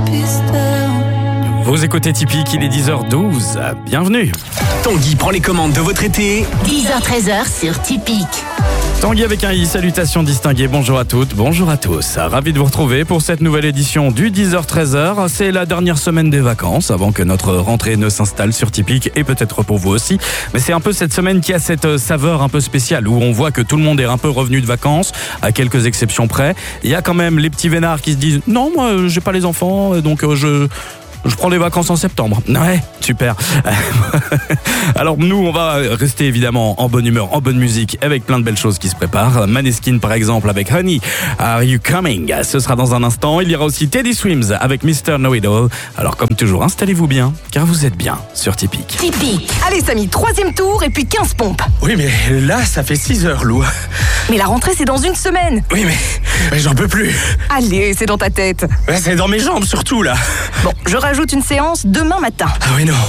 Vous écoutez Typique, il est 10h12. Bienvenue. Tanguy prend les commandes de votre été. 10h-13h sur Typique. Tanguy avec un I, salutations distinguées, bonjour à toutes, bonjour à tous. Ravi de vous retrouver pour cette nouvelle édition du 10h-13h. C'est la dernière semaine des vacances avant que notre rentrée ne s'installe sur Typique et peut-être pour vous aussi. Mais c'est un peu cette semaine qui a cette saveur un peu spéciale où on voit que tout le monde est un peu revenu de vacances, à quelques exceptions près. Il y a quand même les petits vénards qui se disent « Non, moi j'ai pas les enfants, donc je prends les vacances en septembre. » Ouais, super. Alors nous, on va rester évidemment en bonne humeur, en bonne musique, avec plein de belles choses qui se préparent. Maneskin par exemple avec Honey, Are You Coming? Ce sera dans un instant. Il y aura aussi Teddy Swims avec Mr. Know It All. Alors comme toujours, installez-vous bien, car vous êtes bien sur Typique. Typique. Allez Samy, 3e tour et puis 15 pompes. Oui, mais là, ça fait 6 heures, Lou. Mais la rentrée c'est dans une semaine. Oui, mais j'en peux plus. Allez, c'est dans ta tête. Ouais, c'est dans mes jambes surtout, là. Bon, je rajoute une séance demain matin. Ah oui, non.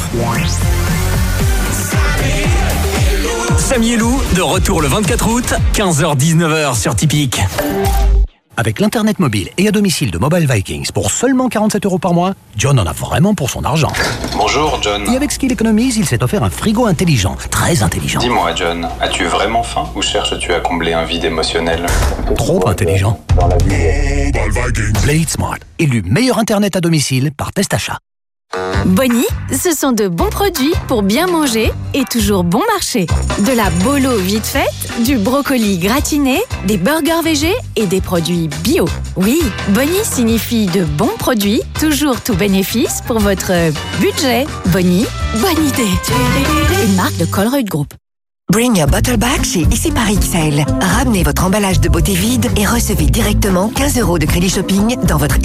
Samy et Lou, de retour le 24 août, 15h-19h sur Typique. Avec l'Internet mobile et à domicile de Mobile Vikings pour seulement 47 € par mois, John en a vraiment pour son argent. Bonjour John. Et avec ce qu'il économise, il s'est offert un frigo intelligent, très intelligent. Dis-moi John, as-tu vraiment faim ou cherches-tu à combler un vide émotionnel? Trop intelligent. Play It Smart, élu meilleur Internet à domicile par Test Achat. Bonnie, ce sont de bons produits pour bien manger et toujours bon marché. De la bolo vite faite, du brocoli gratiné, des burgers végés et des produits bio. Oui, Bonnie signifie de bons produits, toujours tout bénéfice pour votre budget. Bonnie, bonne idée. Une marque de Colruyt Group. Bring your bottle back chez Ici par XL. Ramenez votre emballage de beauté vide et recevez directement 15 € de crédit shopping dans votre